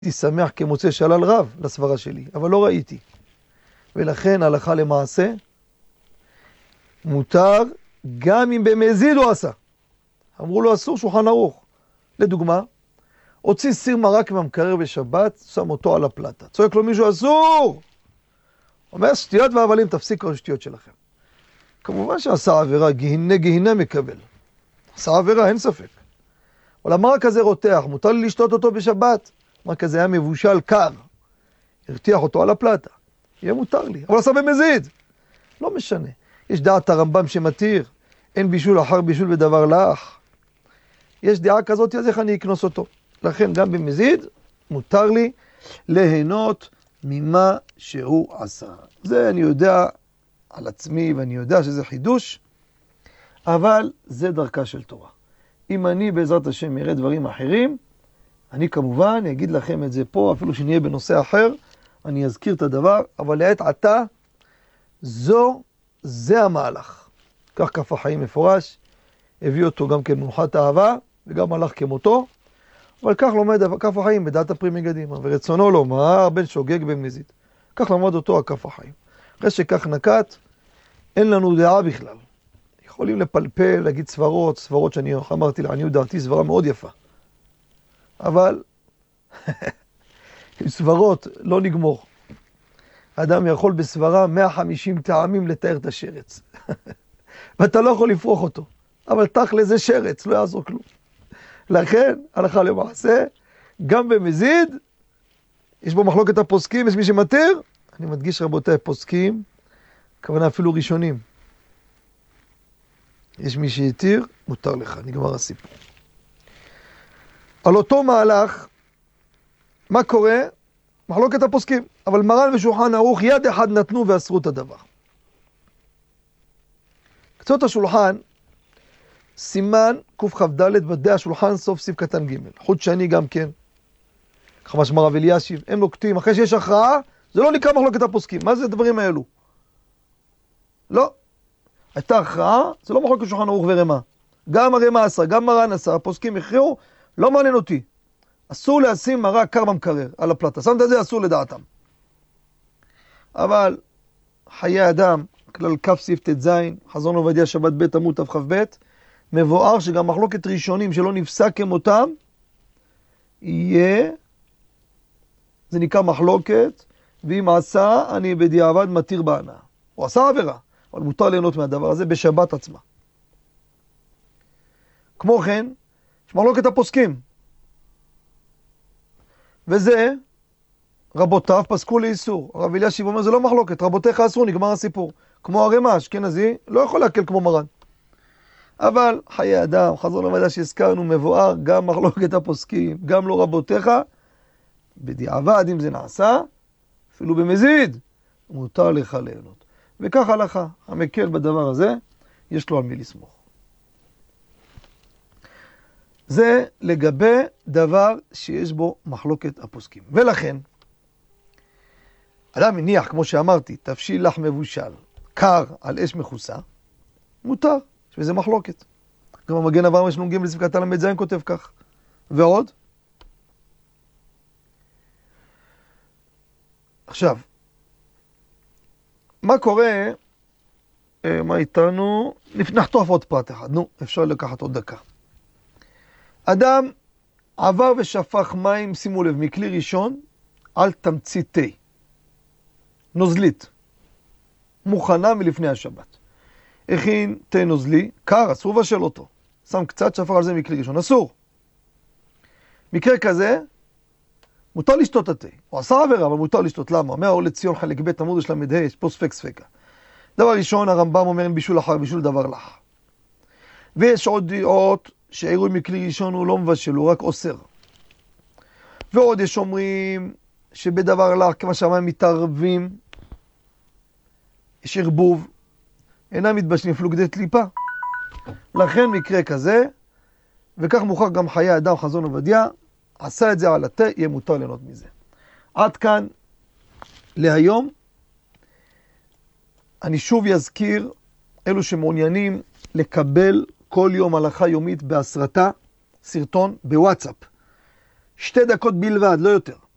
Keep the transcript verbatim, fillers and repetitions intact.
הייתי שמח כמוצא שלל רב לסברה שלי, אבל לא ראיתי. ולכן הלכה למעשה מותר גם אם במזיד הוא עשה. אמרו לו אסור שולחן ערוך. לדוגמה, הוציא סיר מרק מהמקרר בשבת, שם אותו על הפלטה. צועק לו מישהו אסור! אומר שטויות והבלים, תפסיקו השטויות שלכם. כמובן שעשה עבירה, גהינה גהינה מקבל. עשה עבירה, אין ספק. אבל המרק הזה רותח, מותר לי לשתות אותו בשבת. המרק הזה היה מבושל קר. הרתיח אותו על הפלטה. יהיה מותר לי, אבל עשה במזיד. לא משנה. יש דעת הרמב"ם שמתיר, אין בישול אחר בישול בדבר לך. יש דעה כזאת, אז איך אני אכנוס אותו? לכן גם במזיד מותר לי ליהנות ממה שהוא עשה. זה אני יודע על עצמי ואני יודע שזה חידוש, אבל זה דרכה של תורה. אם אני בעזרת השם אראה דברים אחרים, אני כמובן אגיד לכם את זה פה, אפילו שנהיה בנושא אחר, אני אזכיר את הדבר, אבל לעת עתה, זו, זה המהלך. כך כף החיים מפורש, הביא אותו גם כן מנחת אהבה, וגם הלך כמותו, אבל כך לומד כף החיים בדעת הפרי מגדימה, ורצונו לומר בן שוגג בן מזיד. כך למד אותו הכף החיים. אחרי שכך נקט, אין לנו דעה בכלל. יכולים לפלפל, להגיד סברות, סברות שאני אמרתי לעניות דעתי, סברה מאוד יפה. אבל עם סברות לא נגמור. האדם יכול בסברה מאה וחמישים טעמים לתאר את השרץ. ואתה לא יכול לפרוח אותו. אבל תכל'ס זה שרץ, לא יעזור כלום. לכן, הלכה למעשה, גם במזיד, יש בו מחלוקת הפוסקים, יש מי שמתיר. אני מדגיש רבותיי, פוסקים, כוונה אפילו ראשונים. יש מי שיתיר, מותר לך, נגמר הסיפור. על אותו מהלך, מה קורה? מחלוקת הפוסקים. אבל מרן ושולחן ערוך יד אחד נתנו ואסרו את הדבר. קצות השולחן, סימן קכ"ד בדי השולחן סוף סיב קטן ג' חוד שני גם כן. חמש מרב אלישיב, הם נוקטים, אחרי שיש הכרעה, זה לא נקרא מחלוקת הפוסקים. מה זה הדברים האלו? לא. הייתה הכרעה, זה לא מחלוקת שולחן ערוך ורמה. גם הרמה עשה, גם מרן עשה, הפוסקים הכריעו, לא מעניין אותי. אסור לשים מרק קר במקרר על הפלטה. שמת את זה, אסור לדעתם. אבל חיי אדם, כלל כף סיף ת' זין, חזון עובדיה שבת ב' עמוד תכ"ב, מבואר שגם מחלוקת ראשונים שלא נפסק כמותם, יהיה, זה נקרא מחלוקת, ואם עשה, אני בדיעבד מתיר בהנאה. הוא עשה עבירה, אבל מותר ליהנות מהדבר הזה בשבת עצמה. כמו כן, יש מחלוקת הפוסקים. וזה, רבותיו פסקו לאיסור. הרב אלישיב אומר, זה לא מחלוקת, רבותיך אסרו, נגמר הסיפור. כמו הרמה, אשכנזי, לא יכול להקל כמו מרן. אבל חיי אדם, חזון עובדיה שהזכרנו, מבואר גם מחלוקת הפוסקים, גם לא רבותיך, בדיעבד אם זה נעשה, אפילו במזיד, מותר לך ליהנות. וכך הלכה, המקל בדבר הזה, יש לו על מי לסמוך. זה לגבי דבר שיש בו מחלוקת הפוסקים. ולכן, אדם מניח, כמו שאמרתי, תבשיל לח מבושל, קר על אש מכוסה, מותר, יש בזה מחלוקת. גם המגן אברהם משנ"ג בספר קטן ל"ז כותב כך. ועוד? עכשיו, מה קורה, מה איתנו? נחטוף עוד פרט אחד. נו, אפשר לקחת עוד דקה. אדם עבר ושפך מים, שימו לב, מכלי ראשון על תמצית תה. נוזלית. מוכנה מלפני השבת. הכין תה נוזלי, קר, אסור לבשל אותו. שם קצת, שפך על זה מכלי ראשון, אסור. מקרה כזה, מותר לשתות את התה. הוא עשה עבירה, אבל מותר לשתות. למה? מהאור לציון חלק ב' עמוד של ל"ה, יש פה ספק ספקה. דבר ראשון, הרמב"ם אומר אין בישול אחר בישול דבר לך. ויש עוד דעות שעירוי מכלי ראשון הוא לא מבשל, הוא רק אוסר. ועוד יש אומרים שבדבר לך, כמה שהמים מתערבים, יש ערבוב, אינם מתבשלים אפילו כדי תליפה. לכן מקרה כזה, וכך מוכח גם חיי אדם חזון עובדיה, עשה את זה על התה, יהיה מותר ליהנות מזה. עד כאן להיום, אני שוב יזכיר אלו שמעוניינים לקבל כל יום הלכה יומית בהסרטה, סרטון בוואטסאפ. שתי דקות בלבד, לא יותר.